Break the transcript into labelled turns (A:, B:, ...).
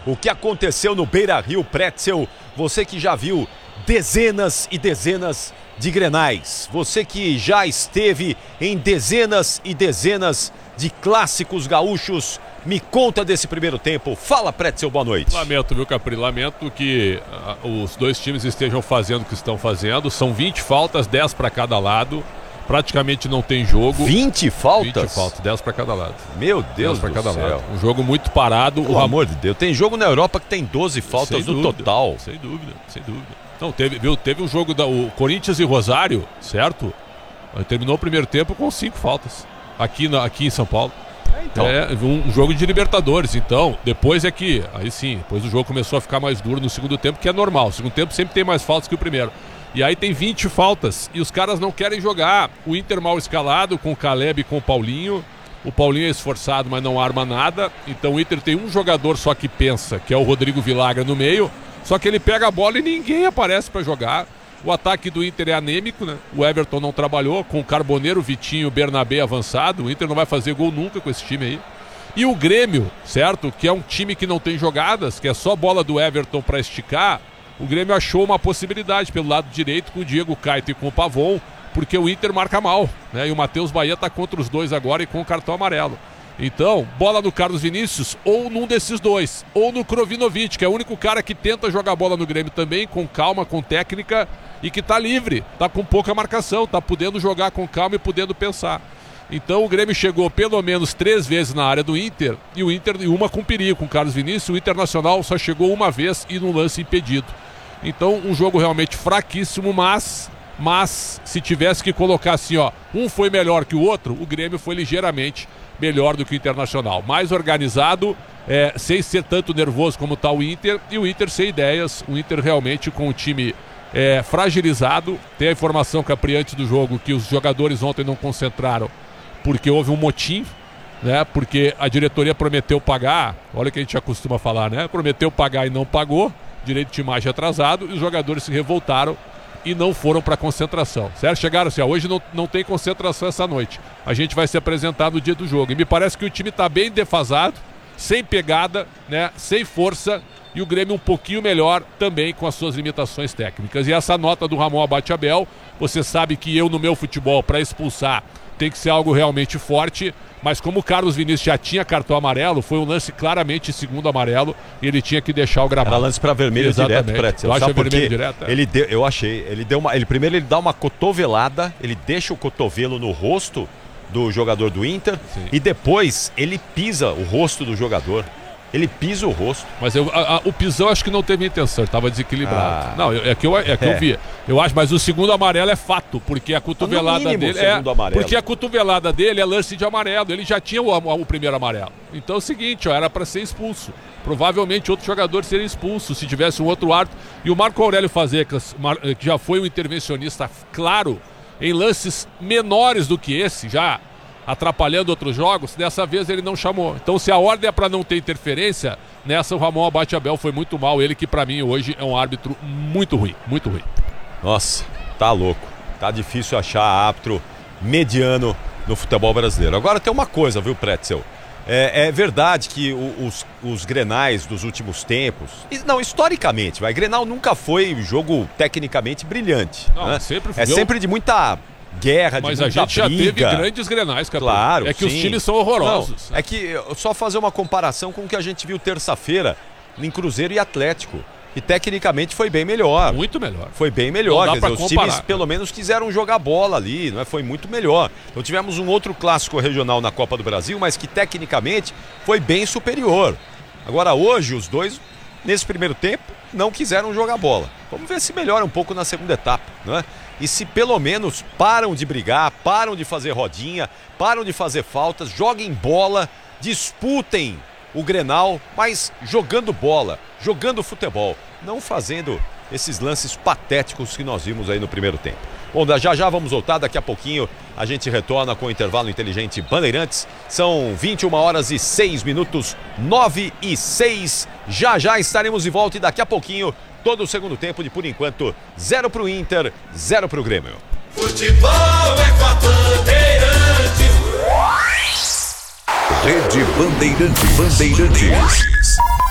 A: o que aconteceu no Beira-Rio, Pretzel, você que já viu dezenas e dezenas de grenais, você que já esteve em dezenas e dezenas de clássicos gaúchos, me conta desse primeiro tempo. Fala, Pretzel, boa noite.
B: Lamento, viu, Capri? Lamento que os dois times estejam fazendo o que estão fazendo. São 20 faltas, 10 para cada lado. Praticamente não tem jogo.
A: 20 faltas?
B: 20 faltas, 10 para cada lado.
A: Meu Deus do
B: cada
A: céu.
B: lado. Um jogo muito parado.
A: Pelo amor de Deus, tem jogo na Europa que tem 12 faltas no total.
B: Sem dúvida, sem dúvida. Não, teve um jogo o Corinthians e Rosário, certo? Terminou o primeiro tempo com 5 faltas. Aqui em São Paulo.
A: Então.
B: É um jogo de Libertadores, então, depois aí sim, depois o jogo começou a ficar mais duro no segundo tempo, que é normal, o segundo tempo sempre tem mais faltas que o primeiro. E aí tem 20 faltas, e os caras não querem jogar. O Inter mal escalado, com o Caleb e com o Paulinho é esforçado, mas não arma nada, então o Inter tem um jogador só que pensa, que é o Rodrigo Vilagra no meio, só que ele pega a bola e ninguém aparece para jogar. O ataque do Inter é anêmico, né? O Everton não trabalhou, com o Carboneiro, Vitinho, Bernabé avançado. O Inter não vai fazer gol nunca com esse time aí. E o Grêmio, certo? Que é um time que não tem jogadas, que é só bola do Everton para esticar. O Grêmio achou uma possibilidade pelo lado direito com o Diego Caetano e com o Pavon, porque o Inter marca mal, né? E o Matheus Bahia tá contra os dois agora e com o cartão amarelo. Então, bola no Carlos Vinícius, ou num desses dois, ou no Krovinovic, que é o único cara que tenta jogar bola no Grêmio também, com calma, com técnica, e que tá livre, tá com pouca marcação, tá podendo jogar com calma e podendo pensar. Então o Grêmio chegou pelo menos 3 vezes na área do Inter, e o Inter uma com perigo, com o Carlos Vinícius. O Internacional só chegou uma vez e no lance impedido. Então um jogo realmente fraquíssimo, mas se tivesse que colocar assim, ó, um foi melhor que o outro, o Grêmio foi ligeiramente melhor do que o Internacional. Mais organizado, sem ser tanto nervoso como está o Inter, e o Inter sem ideias, o Inter realmente com o time fragilizado. Tem a informação, Capri, antes do jogo, que os jogadores ontem não concentraram porque houve um motim, né? Porque a diretoria prometeu pagar, olha o que a gente já costuma falar, né? Prometeu pagar e não pagou, direito de imagem atrasado, e os jogadores se revoltaram e não foram para a concentração, certo? Chegaram assim, hoje não tem concentração essa noite, a gente vai se apresentar no dia do jogo. E me parece que o time está bem defasado, sem pegada, né? Sem força, e o Grêmio um pouquinho melhor também com as suas limitações técnicas. E essa nota do Ramon Abate Abel, você sabe que eu no meu futebol, para expulsar, tem que ser algo realmente forte, mas como o Carlos Vinícius já tinha cartão amarelo, foi um lance claramente segundo amarelo, e ele tinha que deixar o gramado.
A: Era lance para vermelho. Exatamente. Direto, Pretzel.
B: Tu acha vermelho direto?
A: Eu achei, primeiro ele dá uma cotovelada, ele deixa o cotovelo no rosto do jogador do Inter. Sim. E depois ele pisa o rosto do jogador. Ele pisa o rosto. Mas
B: o pisão acho que não teve intenção, ele estava desequilibrado. Não, é que eu vi. Eu acho, mas o segundo amarelo é fato, porque a cotovelada dele porque a cotovelada dele é lance de amarelo. Ele já tinha o primeiro amarelo. Então é o seguinte, ó, era para ser expulso. Provavelmente outro jogador seria expulso se tivesse um outro árbitro. E o Marco Aurélio Fazekas, que já foi um intervencionista claro em lances menores do que esse, já atrapalhando outros jogos, dessa vez ele não chamou. Então, se a ordem é para não ter interferência, nessa o Ramon Abate Abel foi muito mal. Ele que para mim hoje é um árbitro muito ruim, muito ruim.
A: Nossa, tá louco. Tá difícil achar árbitro mediano no futebol brasileiro. Agora tem uma coisa, viu, Pretzel? É verdade que os grenais dos últimos tempos, não, historicamente, Grenal nunca foi um jogo tecnicamente brilhante.
B: Não,
A: né?
B: sempre
A: de muita guerra,
B: mas
A: de muita
B: a gente
A: briga.
B: Já teve grandes grenais, Capri.
A: Claro,
B: é que os times são horrorosos.
A: Não, é que só fazer uma comparação com o que a gente viu terça-feira em Cruzeiro e Atlético, que tecnicamente foi bem melhor.
B: Muito melhor.
A: Foi bem melhor,
B: quer dizer,
A: os times pelo menos quiseram jogar bola ali, não é? Foi muito melhor. Então tivemos um outro clássico regional na Copa do Brasil, mas que tecnicamente foi bem superior. Agora hoje os dois, nesse primeiro tempo, não quiseram jogar bola. Vamos ver se melhora um pouco na segunda etapa, não é? E se pelo menos param de brigar, param de fazer rodinha, param de fazer faltas, joguem bola, disputem o Grenal, mas jogando bola, jogando futebol, não fazendo esses lances patéticos que nós vimos aí no primeiro tempo. Bom, já vamos voltar, daqui a pouquinho a gente retorna com o intervalo inteligente Bandeirantes. São 21h06, 9h06. Já estaremos de volta e daqui a pouquinho todo o segundo tempo de, por enquanto, 0 pro Inter, 0 pro Grêmio.
C: Futebol é com a Bandeirantes.
D: Rede Bandeirantes.